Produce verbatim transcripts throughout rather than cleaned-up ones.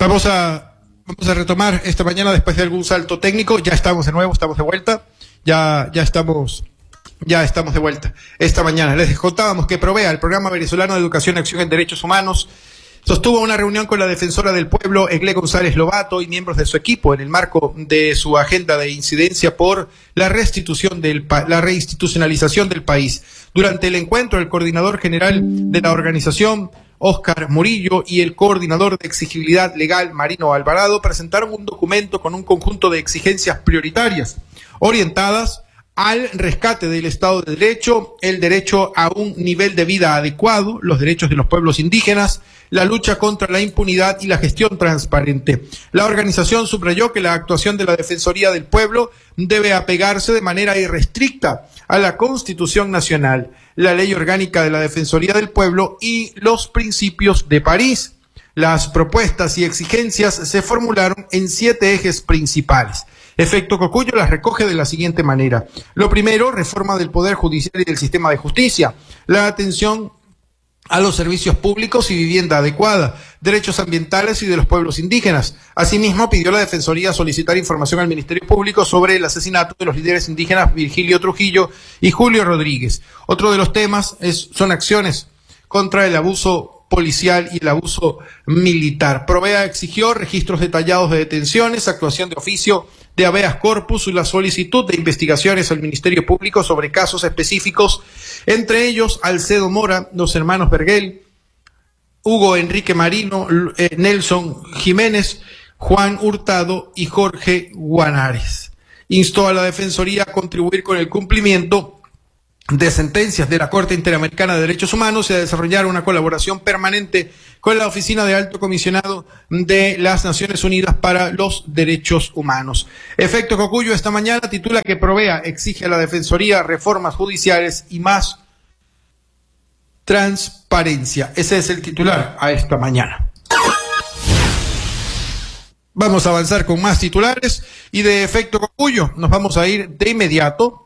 Vamos a, vamos a retomar esta mañana después de algún salto técnico. Ya estamos de nuevo, estamos de vuelta. Ya, ya estamos, ya estamos de vuelta. Esta mañana les contábamos que Provea, el Programa Venezolano de Educación y Acción en Derechos Humanos, sostuvo una reunión con la defensora del pueblo, Egle González Lobato, y miembros de su equipo en el marco de su agenda de incidencia por la restitución del la reinstitucionalización del país. Durante el encuentro, el coordinador general de la organización, Óscar Murillo, y el coordinador de exigibilidad legal, Marino Alvarado, presentaron un documento con un conjunto de exigencias prioritarias orientadas al rescate del Estado de Derecho, el derecho a un nivel de vida adecuado, los derechos de los pueblos indígenas, la lucha contra la impunidad y la gestión transparente. La organización subrayó que la actuación de la Defensoría del Pueblo debe apegarse de manera irrestricta a la Constitución Nacional, la Ley Orgánica de la Defensoría del Pueblo y los principios de París. Las propuestas y exigencias se formularon en siete ejes principales. Efecto Cocuyo las recoge de la siguiente manera. Lo primero, reforma del Poder Judicial y del sistema de justicia, la atención a los servicios públicos y vivienda adecuada, derechos ambientales y de los pueblos indígenas. Asimismo, pidió a la Defensoría solicitar información al Ministerio Público sobre el asesinato de los líderes indígenas Virgilio Trujillo y Julio Rodríguez. Otro de los temas es, son acciones contra el abuso policial y el abuso militar. Provea exigió registros detallados de detenciones, actuación de oficio de habeas corpus y la solicitud de investigaciones al Ministerio Público sobre casos específicos, entre ellos Alcedo Mora, los hermanos Vergel, Hugo Enrique Marino, eh, Nelson Jiménez, Juan Hurtado y Jorge Guanares. Instó a la Defensoría a contribuir con el cumplimiento de sentencias de la Corte Interamericana de Derechos Humanos y a desarrollar una colaboración permanente con la Oficina de Alto Comisionado de las Naciones Unidas para los Derechos Humanos. Efecto Cocuyo esta mañana titula que Provea exige a la Defensoría reformas judiciales y más transparencia. Ese es el titular a esta mañana. Vamos a avanzar con más titulares y de Efecto Cocuyo nos vamos a ir de inmediato.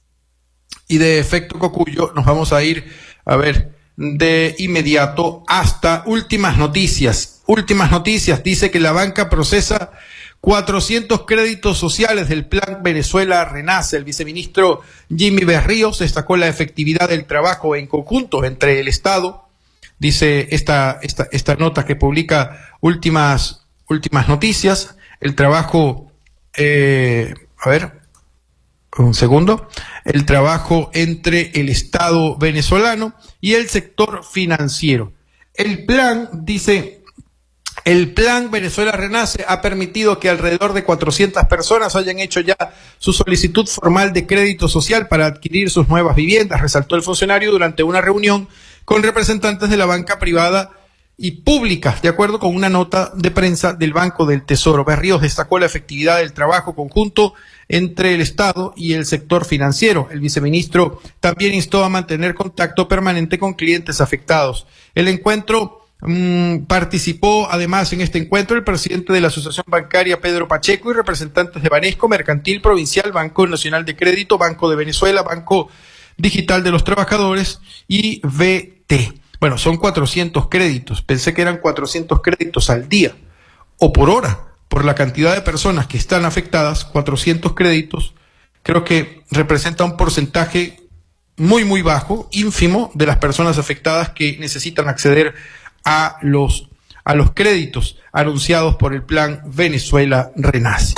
Y de Efecto Cocuyo nos vamos a ir, a ver, de inmediato hasta últimas noticias. Últimas noticias, dice que la banca procesa cuatrocientos créditos sociales del Plan Venezuela Renace. El viceministro Jimmy Berríos destacó la efectividad del trabajo en conjunto entre el Estado, dice esta, esta, esta nota que publica últimas, últimas noticias, el trabajo, eh, a ver, un segundo, el trabajo entre el Estado venezolano y el sector financiero. El plan, dice, el Plan Venezuela Renace ha permitido que alrededor de cuatrocientas personas hayan hecho ya su solicitud formal de crédito social para adquirir sus nuevas viviendas, resaltó el funcionario durante una reunión con representantes de la banca privada y públicas, de acuerdo con una nota de prensa del Banco del Tesoro. Berríos destacó la efectividad del trabajo conjunto entre el Estado y el sector financiero. El viceministro también instó a mantener contacto permanente con clientes afectados. El encuentro mmm, participó además en este encuentro el presidente de la Asociación Bancaria, Pedro Pacheco, y representantes de Banesco, Mercantil Provincial, Banco Nacional de Crédito, Banco de Venezuela, Banco Digital de los Trabajadores y V T. Bueno, son cuatrocientos créditos. Pensé que eran cuatrocientos créditos al día o por hora. Por la cantidad de personas que están afectadas, cuatrocientos créditos, creo que representa un porcentaje muy, muy bajo, ínfimo, de las personas afectadas que necesitan acceder a los, a los créditos anunciados por el Plan Venezuela Renace.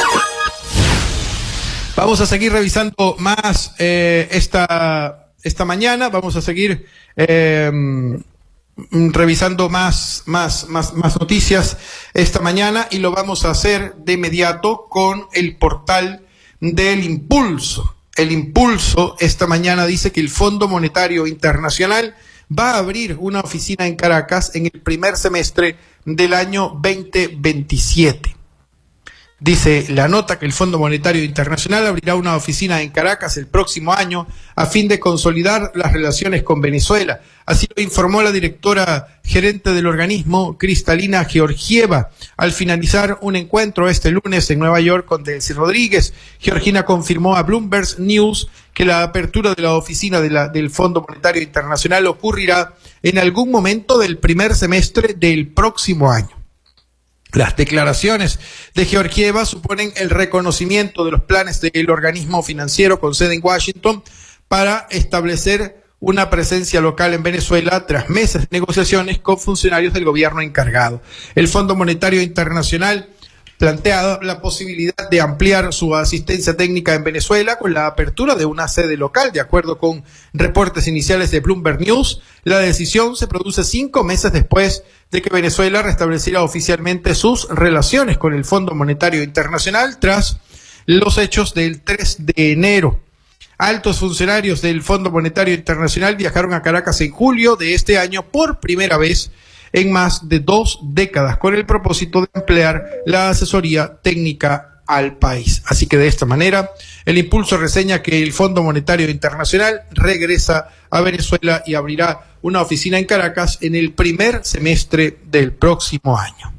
Vamos a seguir revisando más eh, esta, esta mañana, vamos a seguir eh, revisando más, más, más, más noticias esta mañana y lo vamos a hacer de inmediato con el portal del Impulso. El Impulso esta mañana dice que el Fondo Monetario Internacional va a abrir una oficina en Caracas en el primer semestre del año veinte veintisiete. Dice la nota que el Fondo Monetario Internacional abrirá una oficina en Caracas el próximo año a fin de consolidar las relaciones con Venezuela. Así lo informó la directora gerente del organismo, Cristalina Georgieva, al finalizar un encuentro este lunes en Nueva York con Delcy Rodríguez. Georgina confirmó a Bloomberg News que la apertura de la oficina de la, del Fondo Monetario Internacional ocurrirá en algún momento del primer semestre del próximo año. Las declaraciones de Georgieva suponen el reconocimiento de los planes del organismo financiero con sede en Washington para establecer una presencia local en Venezuela tras meses de negociaciones con funcionarios del gobierno encargado. El Fondo Monetario Internacional plantea la posibilidad de ampliar su asistencia técnica en Venezuela con la apertura de una sede local. De acuerdo con reportes iniciales de Bloomberg News, la decisión se produce cinco meses después de que Venezuela restableciera oficialmente sus relaciones con el Fondo Monetario Internacional tras los hechos del tres de enero. Altos funcionarios del Fondo Monetario Internacional viajaron a Caracas en julio de este año por primera vez en más de dos décadas, con el propósito de ampliar la asesoría técnica al país. Así que de esta manera, el Impulso reseña que el Fondo Monetario Internacional regresa a Venezuela y abrirá una oficina en Caracas en el primer semestre del próximo año.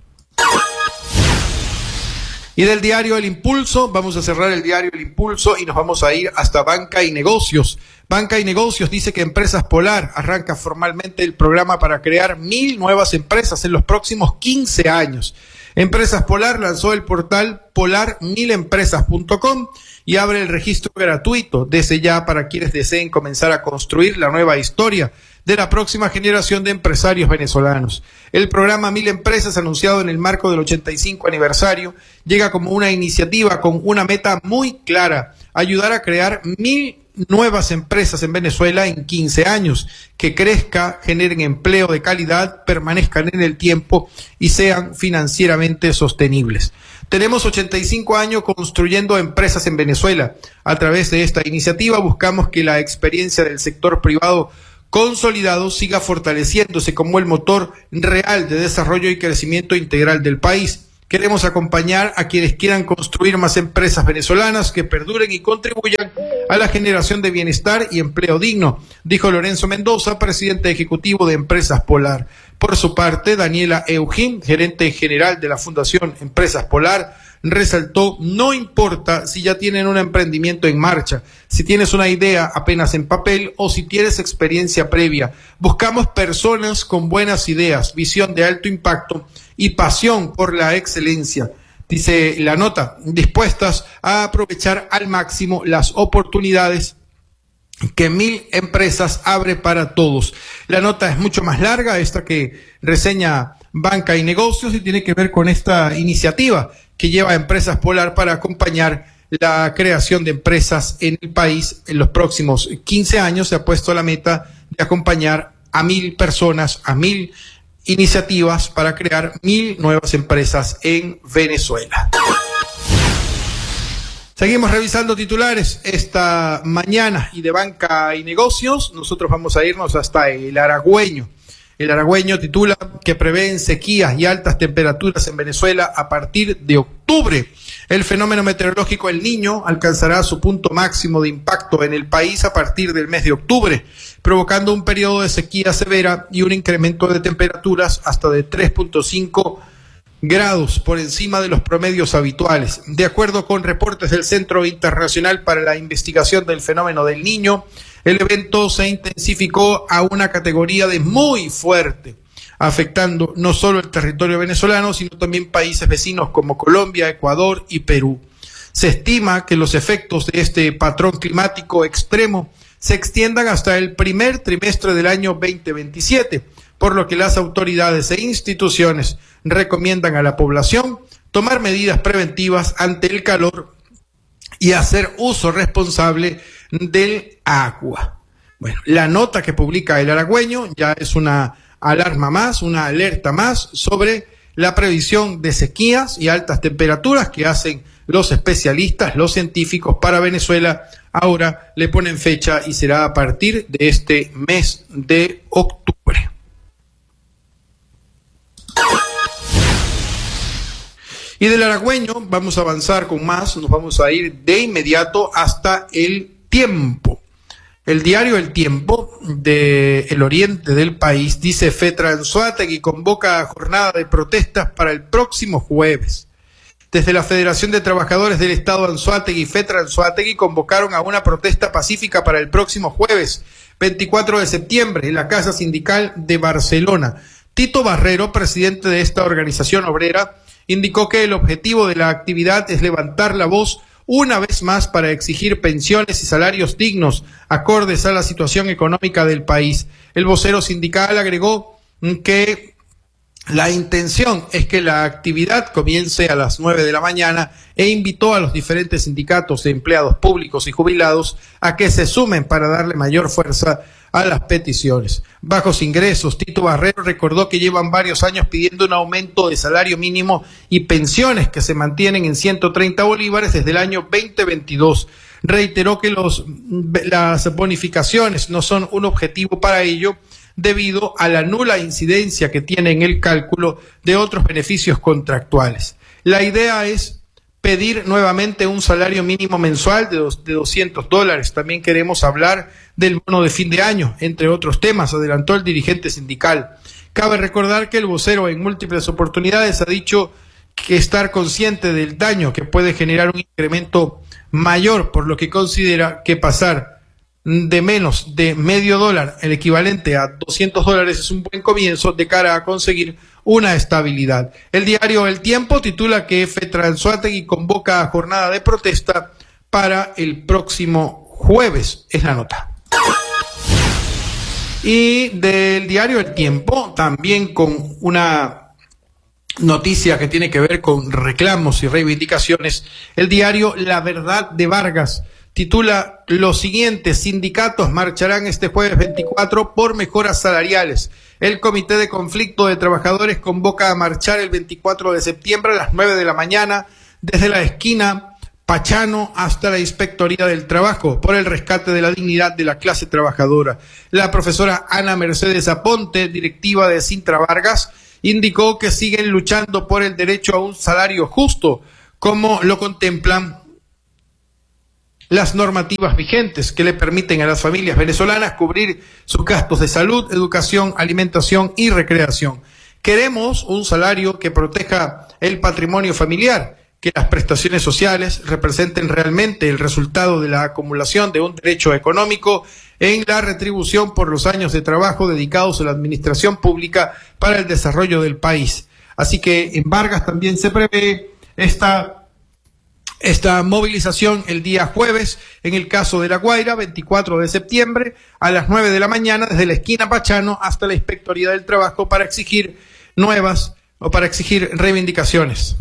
Y del diario El Impulso, vamos a cerrar el diario El Impulso y nos vamos a ir hasta Banca y Negocios. Banca y Negocios dice que Empresas Polar arranca formalmente el programa para crear mil nuevas empresas en los próximos quince años. Empresas Polar lanzó el portal polar mil empresas punto com y abre el registro gratuito desde ya para quienes deseen comenzar a construir la nueva historia de la próxima generación de empresarios venezolanos. El programa Mil Empresas, anunciado en el marco del ochenta y cinco aniversario, llega como una iniciativa con una meta muy clara: ayudar a crear mil nuevas empresas en Venezuela en quince años, que crezca, generen empleo de calidad, permanezcan en el tiempo y sean financieramente sostenibles. Tenemos ochenta y cinco años construyendo empresas en Venezuela. A través de esta iniciativa buscamos que la experiencia del sector privado consolidado siga fortaleciéndose como el motor real de desarrollo y crecimiento integral del país. Queremos acompañar a quienes quieran construir más empresas venezolanas que perduren y contribuyan a la generación de bienestar y empleo digno, dijo Lorenzo Mendoza, presidente ejecutivo de Empresas Polar. Por su parte, Daniela Eugín, gerente general de la Fundación Empresas Polar, resaltó: no importa si ya tienen un emprendimiento en marcha, si tienes una idea apenas en papel o si tienes experiencia previa. Buscamos personas con buenas ideas, visión de alto impacto y pasión por la excelencia, dice la nota, dispuestas a aprovechar al máximo las oportunidades que Mil Empresas abre para todos. La nota es mucho más larga, esta que reseña Banca y Negocios, y tiene que ver con esta iniciativa que lleva a Empresas Polar para acompañar la creación de empresas en el país. En los próximos quince años se ha puesto la meta de acompañar a mil personas, a mil iniciativas para crear mil nuevas empresas en Venezuela. Seguimos revisando titulares esta mañana, y de Banca y Negocios nosotros vamos a irnos hasta el Aragüeño. El Aragüeño titula que prevén sequías y altas temperaturas en Venezuela a partir de octubre. El fenómeno meteorológico El Niño alcanzará su punto máximo de impacto en el país a partir del mes de octubre, provocando un periodo de sequía severa y un incremento de temperaturas hasta de tres punto cinco grados por encima de los promedios habituales. De acuerdo con reportes del Centro Internacional para la Investigación del Fenómeno del Niño, el evento se intensificó a una categoría de muy fuerte, afectando no solo el territorio venezolano, sino también países vecinos como Colombia, Ecuador y Perú. Se estima que los efectos de este patrón climático extremo se extiendan hasta el primer trimestre del año veinte veintisiete, por lo que las autoridades e instituciones recomiendan a la población tomar medidas preventivas ante el calor y hacer uso responsable del agua. Bueno, la nota que publica El Aragüeño ya es una alarma más, una alerta más sobre la previsión de sequías y altas temperaturas que hacen los especialistas, los científicos para Venezuela. Ahora le ponen fecha y será a partir de este mes de octubre. Y del Aragüeño vamos a avanzar con más, nos vamos a ir de inmediato hasta El Tiempo. El diario El Tiempo del oriente del país dice: FETRANZUATEGUI convoca a jornada de protestas para el próximo jueves. Desde la Federación de Trabajadores del Estado Anzoátegui y FETRANZUATEGUI convocaron a una protesta pacífica para el próximo jueves, veinticuatro de septiembre, en la Casa Sindical de Barcelona. Tito Barrero, presidente de esta organización obrera, indicó que el objetivo de la actividad es levantar la voz una vez más para exigir pensiones y salarios dignos acordes a la situación económica del país. El vocero sindical agregó que la intención es que la actividad comience a las nueve de la mañana e invitó a los diferentes sindicatos de empleados públicos y jubilados a que se sumen para darle mayor fuerza a las peticiones. Bajos ingresos. Tito Barrero recordó que llevan varios años pidiendo un aumento de salario mínimo y pensiones que se mantienen en ciento treinta bolívares desde el año veinte veintidós. Reiteró que los, las bonificaciones no son un objetivo para ello, debido a la nula incidencia que tiene en el cálculo de otros beneficios contractuales. La idea es pedir nuevamente un salario mínimo mensual de, dos, de doscientos dólares. También queremos hablar del bono de fin de año, entre otros temas, adelantó el dirigente sindical. Cabe recordar que el vocero en múltiples oportunidades ha dicho que estar consciente del daño que puede generar un incremento mayor, por lo que considera que pasar de menos de medio dólar, el equivalente a doscientos dólares, es un buen comienzo de cara a conseguir una estabilidad. El diario El Tiempo titula que FETRANZUATEGUI convoca a jornada de protesta para el próximo jueves. Es la nota. Y del diario El Tiempo, también con una noticia que tiene que ver con reclamos y reivindicaciones, el diario La Verdad de Vargas titula lo siguiente: sindicatos marcharán este jueves veinticuatro por mejoras salariales. El Comité de Conflicto de Trabajadores convoca a marchar el veinticuatro de septiembre a las nueve de la mañana desde la esquina Pachano hasta la Inspectoría del Trabajo por el rescate de la dignidad de la clase trabajadora. La profesora Ana Mercedes Aponte, directiva de Sintra Vargas, indicó que siguen luchando por el derecho a un salario justo, como lo contemplan las normativas vigentes que le permiten a las familias venezolanas cubrir sus gastos de salud, educación, alimentación y recreación. Queremos un salario que proteja el patrimonio familiar, que las prestaciones sociales representen realmente el resultado de la acumulación de un derecho económico en la retribución por los años de trabajo dedicados a la administración pública para el desarrollo del país. Así que en Vargas también se prevé esta Esta movilización el día jueves, en el caso de La Guaira, veinticuatro de septiembre, a las nueve de la mañana, desde la esquina Pachano hasta la Inspectoría del Trabajo para exigir nuevas o para exigir reivindicaciones.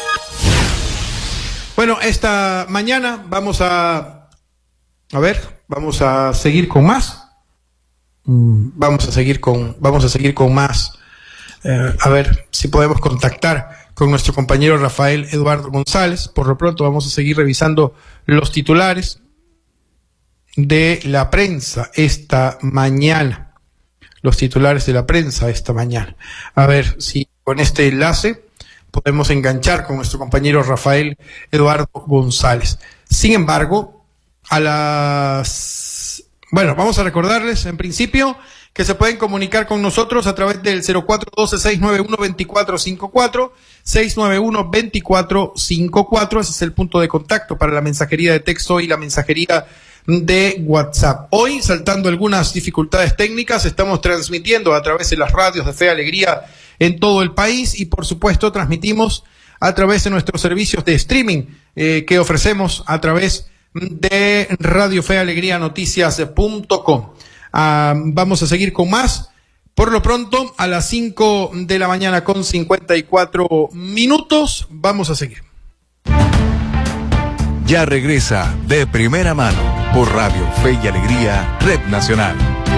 Bueno, esta mañana vamos a, a ver, vamos a seguir con más. Vamos a seguir con, vamos a seguir con más. Eh, a ver si podemos contactar con nuestro compañero Rafael Eduardo González. Por lo pronto vamos a seguir revisando los titulares de la prensa esta mañana. Los titulares de la prensa esta mañana. A ver si con este enlace podemos enganchar con nuestro compañero Rafael Eduardo González. Sin embargo, a las... Bueno, vamos a recordarles en principio que se pueden comunicar con nosotros a través del cero cuatro uno dos, seis nueve uno, dos cuatro cinco cuatro, seis nueve uno, dos cuatro cinco cuatro. Ese es el punto de contacto para la mensajería de texto y la mensajería de WhatsApp. Hoy, saltando algunas dificultades técnicas, estamos transmitiendo a través de las radios de Fe y Alegría en todo el país y, por supuesto, transmitimos a través de nuestros servicios de streaming eh, que ofrecemos a través de Radio Fe y Alegría Noticias punto com. Uh, vamos a seguir con más. Por lo pronto, a las cinco de la mañana con cincuenta y cuatro minutos, vamos a seguir. Ya regresa De Primera Mano por Radio Fe y Alegría, Red Nacional.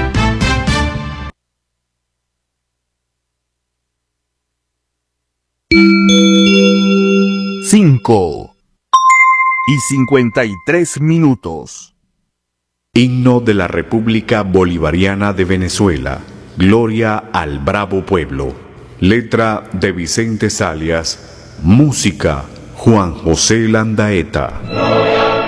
Cinco y cincuenta y tres minutos. Himno de la República Bolivariana de Venezuela. Gloria al bravo pueblo. Letra de Vicente Salias. Música Juan José Landaeta.